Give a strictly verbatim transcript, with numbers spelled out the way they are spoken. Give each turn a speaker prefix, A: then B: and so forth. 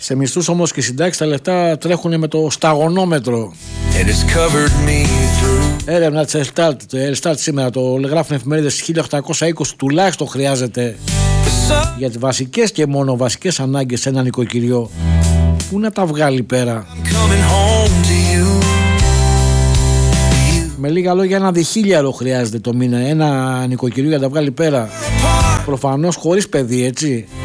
A: Σε μισθούς όμως και συντάξεις τα λεφτά τρέχουν με το σταγονόμετρο. Έρευνα της Ελστάτ, το Ελστάτ σήμερα το γράφουν εφημερίδες, χίλια οκτακόσια είκοσι τουλάχιστον χρειάζεται για τις βασικές και μόνο βασικές ανάγκες σε ένα νοικοκυριό. Πού να τα βγάλει πέρα? Με λίγα λόγια, ένα διχίλιαρο χρειάζεται το μήνα ένα νοικοκυριό για να τα βγάλει πέρα. Προφανώς χωρίς παιδί, έτσι.